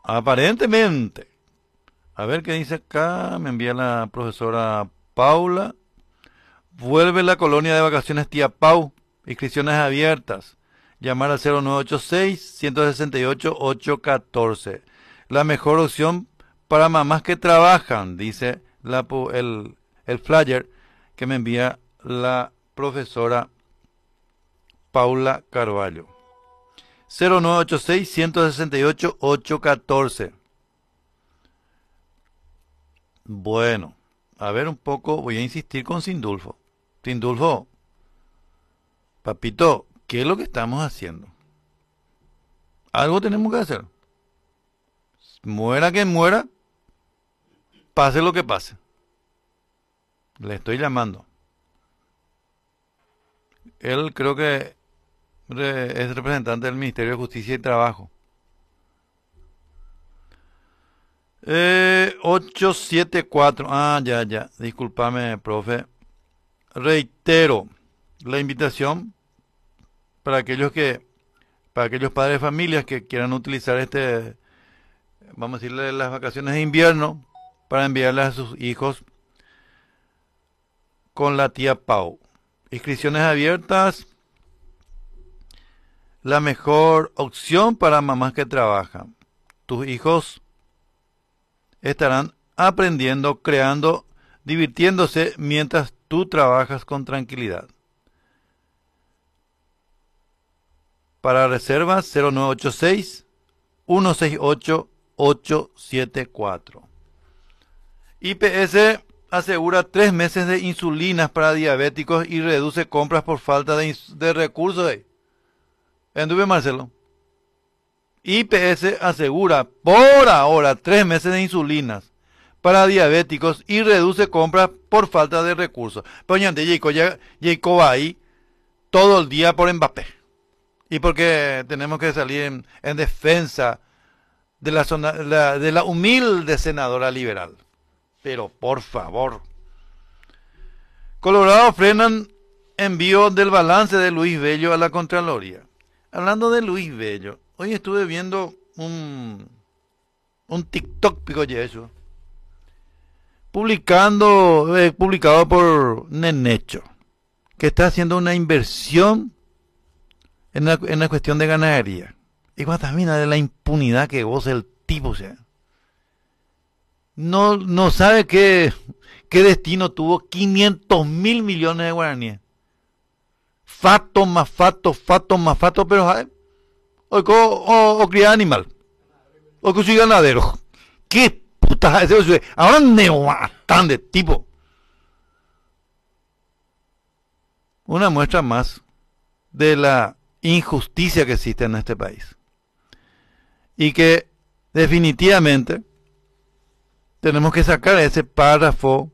Aparentemente. A ver qué dice acá. Me envía la profesora Paula. Vuelve la colonia de vacaciones Tía Pau. Inscripciones abiertas. Llamar al 0986-168-814. La mejor opción para mamás que trabajan, dice el flyer que me envía la profesora Paula Carvalho. 0986-168-814. Bueno, a ver un poco, voy a insistir con Sindulfo. Sindulfo, papito, ¿qué es lo que estamos haciendo? Algo tenemos que hacer. Muera quien muera, pase lo que pase. Le estoy llamando. Él creo que es representante del Ministerio de Justicia y Trabajo. 874. Ah, ya. Discúlpame, profe. Reitero la invitación para para aquellos padres de familias que quieran utilizar vamos a decirle, las vacaciones de invierno para enviarles a sus hijos con la tía Pau. Inscripciones abiertas, la mejor opción para mamás que trabajan. Tus hijos estarán aprendiendo, creando, divirtiéndose mientras tú trabajas con tranquilidad. Para reservas 0986 168 874. IPS asegura 3 meses de insulinas para diabéticos y reduce compras por falta de recursos. Enduve Marcelo. IPS asegura por ahora 3 meses de insulinas para diabéticos y reduce compras por falta de recursos. Poñante, Jacob ahí todo el día por Mbappé. Y porque tenemos que salir en defensa de la humilde senadora liberal. Pero por favor. Colorado frenan envío del balance de Luis Bello a la Contraloría. Hablando de Luis Bello, hoy estuve viendo un TikTok, pico eso, publicado por Nenecho, que está haciendo una inversión en la cuestión de ganadería. Y también de la impunidad que goza el tipo, o sea. No sabe qué destino tuvo 500 mil millones de guaraníes. Fato más fato, pero o cría animal, o que soy ganadero. ¿Qué puta es eso? Ahora neomatán de tipo. Una muestra más de la injusticia que existe en este país. Y que definitivamente tenemos que sacar ese párrafo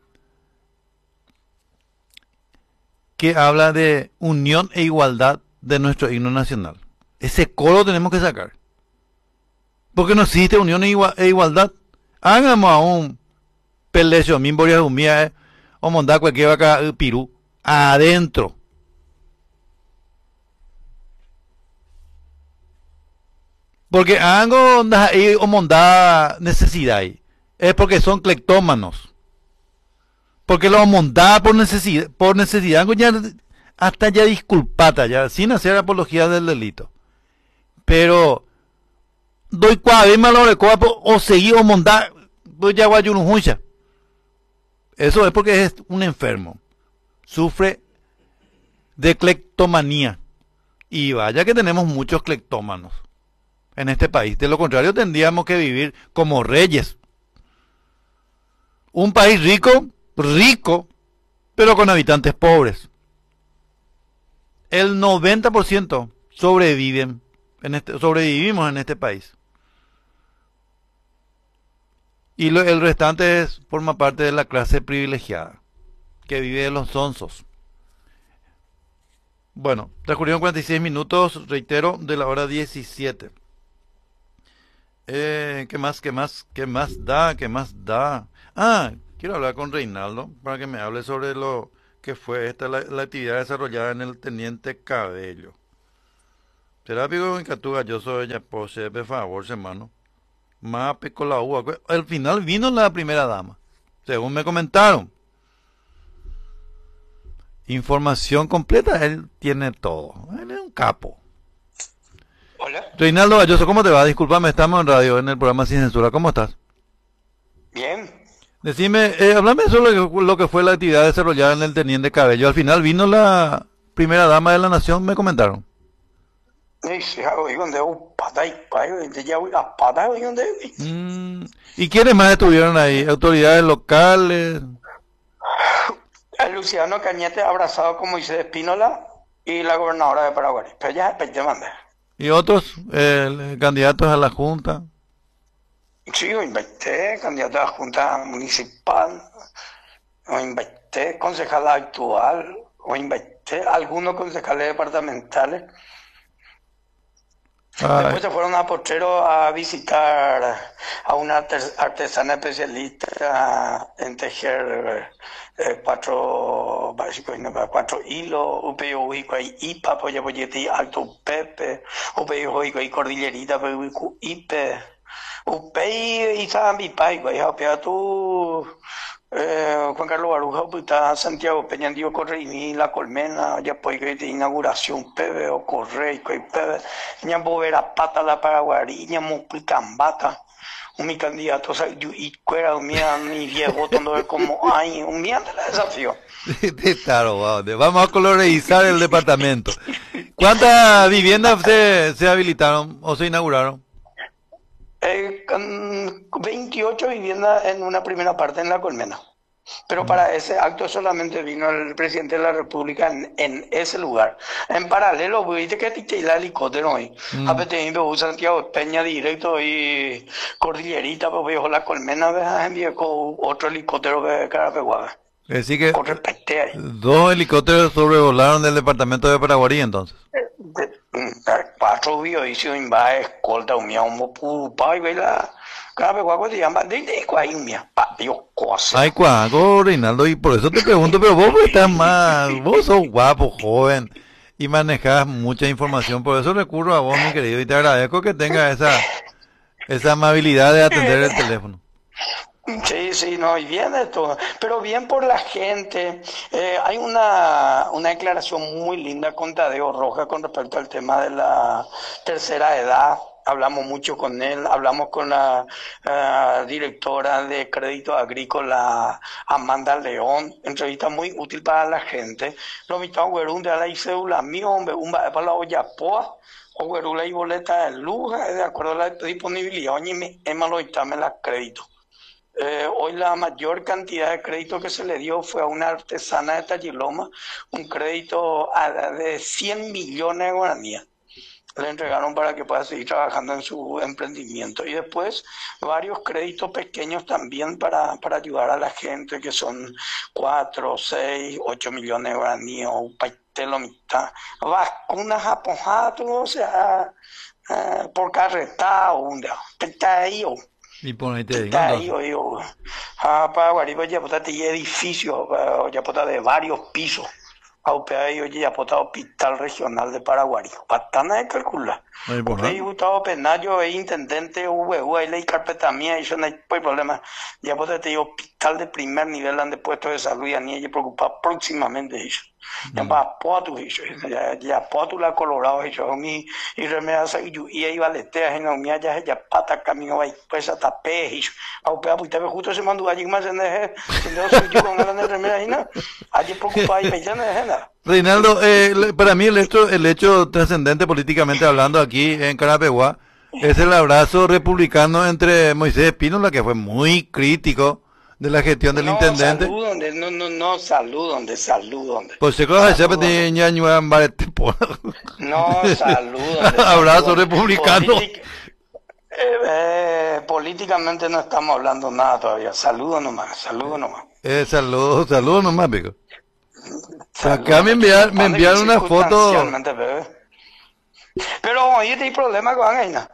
que habla de unión e igualdad de nuestro himno nacional. Ese coro tenemos que sacar. Porque no existe unión e igualdad. Hagamos a un pelecio, mimboria humía, o mondá cualquier vaca pirú, adentro. Porque algo o mondá necesidad. Es porque son cleptómanos. Porque lo mondá por necesidad, hasta ya disculpata, ya, sin hacer apología del delito. Pero doy cuave malo de coapo o seguir o mondá, pues ya guayunujucha. Eso es porque es un enfermo. Sufre de cleptomanía. Y vaya que tenemos muchos cleptómanos en este país. De lo contrario, tendríamos que vivir como reyes. Un país rico, pero con habitantes pobres. El 90% sobrevivimos en este país. Y el restante forma parte de la clase privilegiada, que vive de los sonsos. Bueno, transcurrieron 46 minutos, reitero, de la hora 17. ¿Qué más da? Ah, quiero hablar con Reinaldo para que me hable sobre lo que fue la actividad desarrollada en el Teniente Cabello. Será pico en Catuga, yo soy ya pose, por favor, hermano. Mape con la uva. Al final vino la primera dama, según me comentaron. Información completa, él tiene todo. Él es un capo. Hola, Reinaldo Galloso, ¿cómo te va? Disculpame, estamos en radio, en el programa Sin Censura. ¿Cómo estás? bien. Decime, háblame sobre lo que fue la actividad desarrollada en el Teniente Cabello. Al final vino la primera dama de la nación, me comentaron. Hoy donde patay, ya voy a patar hoy donde. ¿Y quiénes más estuvieron ahí? ¿Autoridades locales? El Luciano Cañete abrazado con Moisés Espínola y la gobernadora de Paraguay. Pero ya te manda. ¿Y otros candidatos a la Junta? Sí, o invité candidato a la Junta Municipal, o invité concejal actual, o invité algunos concejales departamentales. Ay, Después se fueron a Potrero a visitar a una artesana especialista en tejer cuatro hilos, upeyo y ipa, poyeti alto pepe, upeyo y cordillerita, pero ipe, upey y zambi pai, upea tu Juan Carlos Baruja, puta Santiago Peña Dio Correini, La Colmena, ya pues que de inauguración pebe o correy, que pebe, ña bovera pata la paraguari, ña mupicambata, mi candidato, y cuera, mi viejo, todo como, ay, un mía de la desafío. claro, vamos a colorizar el departamento. ¿Cuántas viviendas se habilitaron o se inauguraron? 28 viviendas en una primera parte en La Colmena. Pero para ese acto solamente vino el presidente de la República en ese lugar. En paralelo, viste que te la helicóptero hoy. A veces me Santiago Peña directo y Cordillerita, pues viejo La Colmena, ves, otro helicóptero de Carapeguá. Es decir que Con respecto ahí. 2 helicópteros sobrevolaron del departamento de Paraguarí entonces. 4 biodiesel en va escolta un miau pai vela Carapeguá te llama de cuál mía pa Dios cosa. Ay, cuaco, Reinaldo, y por eso te pregunto, pero vos estás más, vos sos guapo, joven, y manejas mucha información, por eso recurro a vos, mi querido, y te agradezco que tengas esa amabilidad de atender el teléfono. Sí, sí, no, y bien esto, pero bien por la gente. Hay una declaración muy linda con Tadeo Rojas con respecto al tema de la tercera edad. Hablamos mucho con él, hablamos con la directora de Crédito Agrícola, Amanda León, entrevista muy útil para la gente. Lo mitad de la cédula mío, un para la olla poa. O güerula y boleta de luz, de acuerdo a la disponibilidad, oye, me lo la crédito. Hoy la mayor cantidad de crédito que se le dio fue a una artesana de Talliloma, un crédito de 100 millones de guaraníes. Le entregaron para que pueda seguir trabajando en su emprendimiento. Y después varios créditos pequeños también para ayudar a la gente, que son 4, 6, 8 millones de guaraníes, o paitelo mitad. Vacunas apojadas, o sea, por carreta, o un día. Petahio. Y ponete Está ahí, ahí, yo, para Guariba ya está edificio, ya está de varios pisos. Aupea yo ya está hospital regional de Paraguay. Patana de calcular. Porque yo estaba penayo e intendente VU, ahí ley carpeta mía, y eso no hay problema. Ya está hospital de primer nivel donde puesto de salud y a ni ella preocupa próximamente eso. Ya para potu eso, ya potu la colorado eso, y remedas y ahí valetea, en la mía ya pata camino ahí, pues hasta pe eso. Aupea pues también justo se mandó allí más en el suyo con el remedas y no, allí preocupa y pensando en nada. Reinaldo, para mí el hecho trascendente políticamente hablando aquí en Carapeguá es el abrazo republicano entre Moisés Espínola, que fue muy crítico de la gestión del intendente. Salud. Pues se coge ese pequeño No, salud. Abrazo republicano. Políticamente no estamos hablando nada todavía. Saludos nomás. Saludos nomás, pico. Acá me enviaron una foto. Pero oye, hay problema con Aina.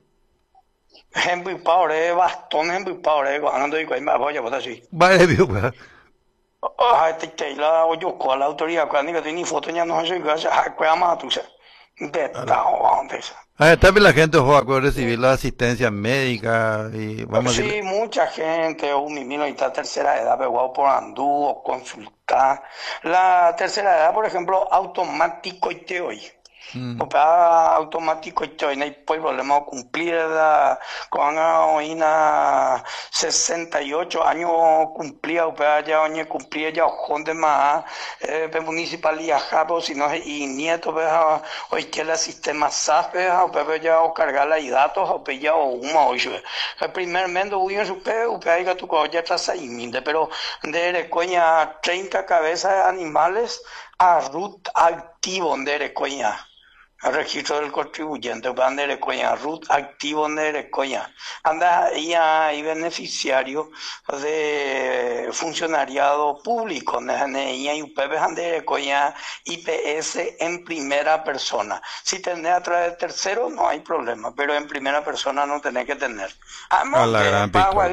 Embuipado, bastones embuipados, cuando digo, ahí me voy a botar así. Vale, vio, pues. La autoridad, cuando digo, tiene foto, ya no sé qué hacer, cuál más tú sabes. Vetado, ¿dónde? También la gente ojo, puede recibir la asistencia médica y vamos a decirle. Sí, mucha gente, un mimino y está tercera edad, pegado por andú o consultar. La tercera edad, por ejemplo, automático y te oye. Mm. O sea, automático y te oye, no hay problema de cumplir la, con una 68 años cumplía, o sea, ya oye cumplía ya ojonde más, municipalidad, jabo, si no es y nieto, hoy que el sistema SAF, o ya o cargar la datos, o ya o una, o el primer mendo, uy, en su pe, o ya tu colla tras ahí, pero de coña 30 cabezas de animales a root activo, de coña. El registro del contribuyente, bandere coña, RUT activo de coña. Anda ahí hay beneficiario de funcionariado público, y UPB andere coña IPS en primera persona. Si tenés a través de tercero no hay problema, pero en primera persona no tenés que tener. A la gran pico.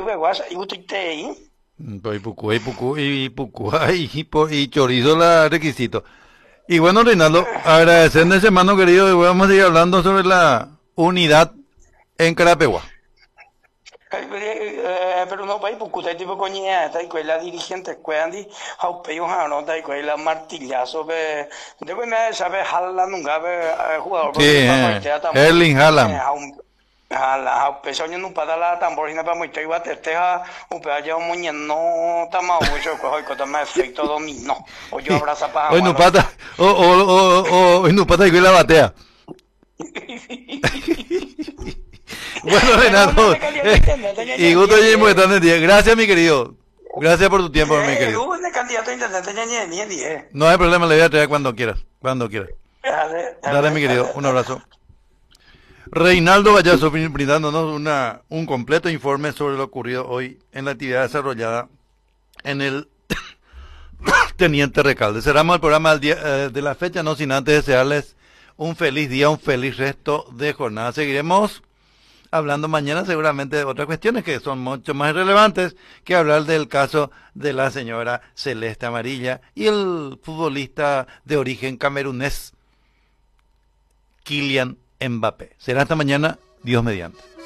Y chorizo la requisito. Y bueno, Reinaldo, agradecerles, hermano querido, y vamos a seguir hablando sobre la unidad en Carapegua. Pero no vai porque usted tipo coña está y la dirigente cuandi au peo no está y la martillazo de me sabe jala nunca jugador Sí, Erling Haaland. la pesoño no para la tamborina para muy iba teja un pedazo muñe no tama mucho cojo y con más efecto dominó o yo abraza para hoy no pata hoy no pata y la batea. Bueno, Renato, y gusto y están en día. Gracias, mi querido. Gracias por tu tiempo, mi querido. No hay problema, le voy a traer cuando quieras. Cuando quieras. Dale, mi querido. Un abrazo. Reinaldo Gallazo brindándonos un completo informe sobre lo ocurrido hoy en la actividad desarrollada en el Teniente Recalde. Cerramos el programa del día, de la fecha, no sin antes desearles un feliz día, un feliz resto de jornada. Seguiremos hablando mañana seguramente de otras cuestiones que son mucho más relevantes que hablar del caso de la señora Celeste Amarilla y el futbolista de origen camerunés Kylian Mbappé. Será hasta mañana, Dios mediante.